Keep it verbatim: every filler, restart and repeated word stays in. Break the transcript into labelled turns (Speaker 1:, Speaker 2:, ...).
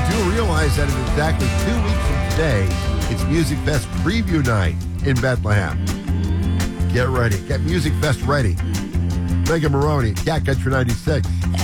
Speaker 1: do realize that in exactly two weeks from today, it's Music Fest Preview Night in Bethlehem. Get ready. Get Music Fest ready. Megan Maroney, Cat Country ninety-six.